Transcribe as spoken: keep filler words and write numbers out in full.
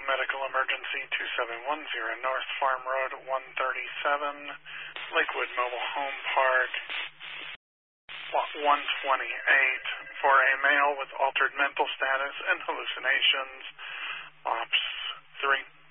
medical emergency two seven one zero North Farm Road one thirty-seven, Lakewood Mobile Home Park, lot one twenty-eight, for a male with altered mental status and hallucinations, ops three.